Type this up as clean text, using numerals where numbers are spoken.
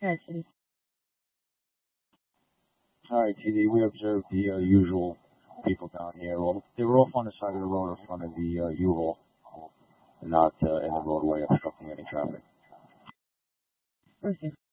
Alright, City. Alright, TD, we observed the usual people down here. Well, they were off on the side of the road in front of the U-Haul, not in the roadway obstructing any traffic. Okay.